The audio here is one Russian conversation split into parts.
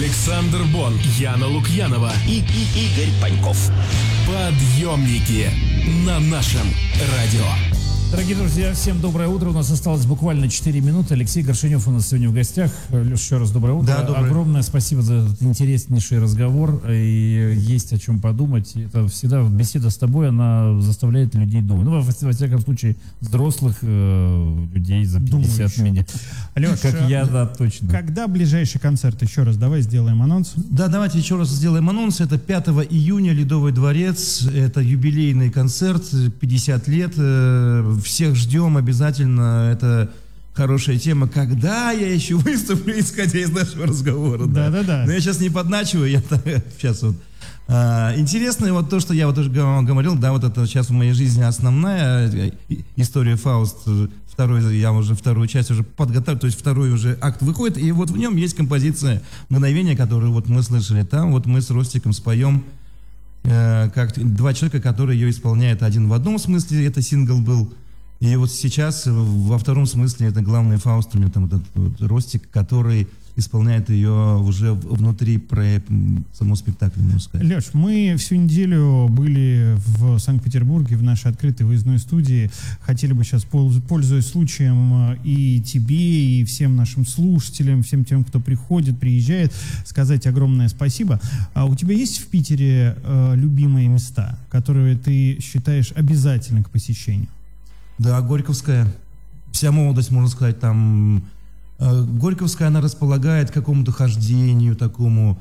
Александр Бон, Яна Лукьянова и Игорь Паньков. Подъемники на нашем радио. Дорогие друзья, всем доброе утро. У нас осталось буквально 4 минуты. Алексей Горшенев у нас сегодня в гостях. Леш, еще раз доброе утро. Да, доброе. Огромное спасибо за этот интереснейший разговор. И есть о чем подумать. Это всегда беседа с тобой, она заставляет людей думать. Ну, во всяком случае, взрослых людей за 50 меня. Леш, как я, да, точно. Когда ближайший концерт? Еще раз давай сделаем анонс. Да, давайте еще раз сделаем анонс. Это 5 июня, Ледовый дворец. Это юбилейный концерт, 50 лет. Всех ждем обязательно. Это хорошая тема. Когда я еще выступлю, исходя из нашего разговора? Да. Но я сейчас не подначиваю. Я сейчас вот. Интересно вот то, что я вот уже говорил, да, вот это сейчас в моей жизни основная история «Фауст». Я уже вторую часть уже подготовил, то есть второй уже акт выходит, и вот в нем есть композиция «Мгновение», которую вот мы слышали там, вот мы с Ростиком споем, как два человека, которые ее исполняют. Один в одном смысле, это сингл был, и вот сейчас во втором смысле это главный Фауст, у меня там вот Ростик, который исполняет ее уже внутри самого спектакля, можно сказать. Леш, мы всю неделю были в Санкт-Петербурге в нашей открытой выездной студии. Хотели бы сейчас, пользуясь случаем, и тебе, и всем нашим слушателям, всем тем, кто приходит, приезжает, сказать огромное спасибо. А у тебя есть в Питере любимые места, которые ты считаешь обязательны к посещению? Да, Горьковская. Вся молодость, можно сказать, там... Горьковская, она располагает к какому-то хождению такому,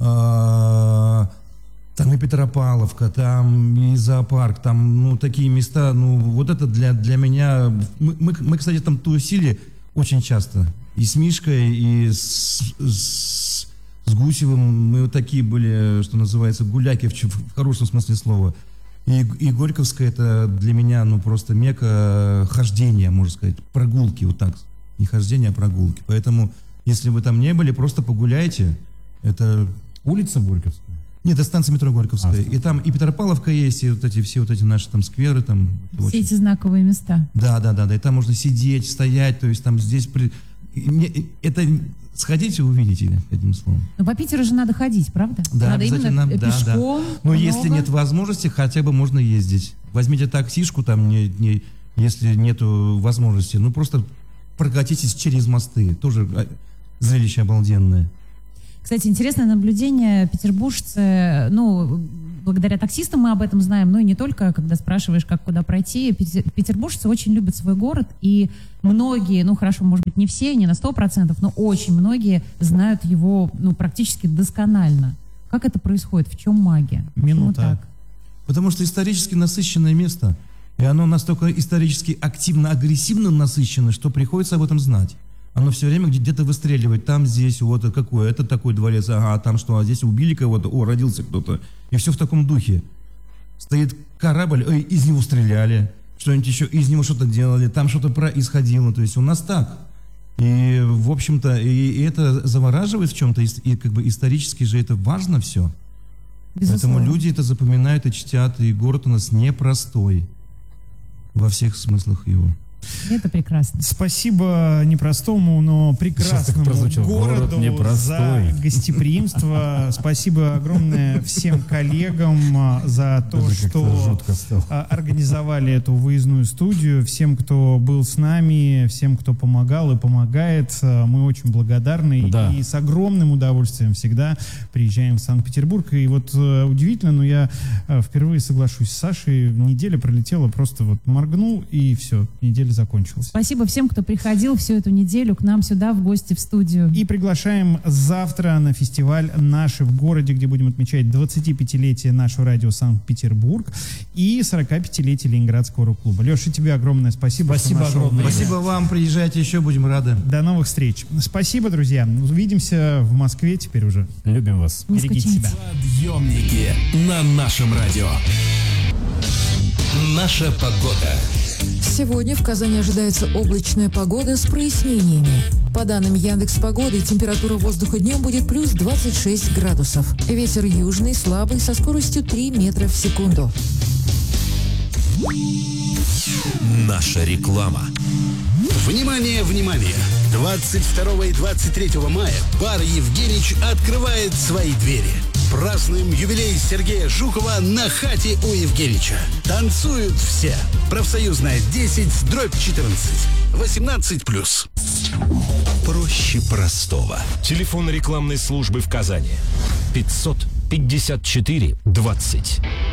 там и Петропавловка, там и зоопарк, там, ну, такие места, ну, вот это для меня, мы, кстати, там тусили очень часто, и с Мишкой, и с Гусевым, мы вот такие были, что называется, гуляки в хорошем смысле слова, и Горьковская, это для меня, ну, просто мекка хождения, можно сказать, прогулки, вот так. Не хождение, а прогулки. Поэтому, если вы там не были, просто погуляйте. Это улица Горьковская? Нет, это станция метро Горьковская. И там и Петропавловка есть, и вот все вот эти наши там скверы. Там, все очень... эти знаковые места. Да. И там можно сидеть, стоять, то есть там здесь... Это сходите, увидите, одним словом. Но по Питеру же надо ходить, правда? Да, надо обязательно. Именно пешком. Да. Но если нет возможности, хотя бы можно ездить. Возьмите таксишку, там, если нету возможности, ну просто... Прокатитесь через мосты. Тоже зрелище обалденное. Кстати, интересное наблюдение. Петербуржцы, ну, благодаря таксистам мы об этом знаем, но и не только, когда спрашиваешь, как куда пройти. Петербуржцы очень любят свой город, и многие, ну хорошо, может быть, не все, не на 100%, но очень многие знают его, ну, практически досконально. Как это происходит? В чем магия? Минута. Так? Потому что исторически насыщенное место. И оно настолько исторически активно-агрессивно насыщено, что приходится об этом знать. Оно все время где-то выстреливает. Там, здесь, вот какой, это такой дворец, ага, там что, а здесь убили кого-то, о, родился кто-то. И все в таком духе. Стоит корабль, из него стреляли, что-нибудь еще, из него что-то делали, там что-то происходило. То есть у нас так. И, в общем-то, и это завораживает в чем-то, и как бы исторически же это важно все. Безусловно. Поэтому люди это запоминают и чтят, и город у нас непростой. Во всех смыслах его. Это прекрасно. Спасибо непростому, но прекрасному городу за гостеприимство. Спасибо огромное всем коллегам за то, что организовали эту выездную студию. Всем, кто был с нами, всем, кто помогал и помогает. Мы очень благодарны. Да. И с огромным удовольствием всегда приезжаем в Санкт-Петербург. И вот удивительно, но я впервые соглашусь с Сашей. Неделя пролетела, просто вот моргнул, и все, неделя закончилась. Спасибо всем, кто приходил всю эту неделю к нам сюда в гости в студию. И приглашаем завтра на фестиваль «Наши в городе», где будем отмечать 25-летие нашего радио Санкт-Петербург и 45-летие Ленинградского рок-клуба. Леша, тебе огромное спасибо. Спасибо огромное. Спасибо вам, приезжайте еще, будем рады. До новых встреч. Спасибо, друзья. Увидимся в Москве теперь уже. Любим вас. Берегите себя. Подъемники на нашем радио. Наша погода. Сегодня в Казани ожидается облачная погода с прояснениями. По данным Яндекс.Погоды, температура воздуха днем будет плюс 26 градусов. Ветер южный, слабый, со скоростью 3 метра в секунду. Наша реклама. Внимание, внимание! 22 и 23 мая бар «Евгенич» открывает свои двери. Празднуем юбилей Сергея Жукова на хате у Евгенича. Танцуют все. Профсоюзная 10/14. 18+. Проще простого. Телефон рекламной службы в Казани. 554 20.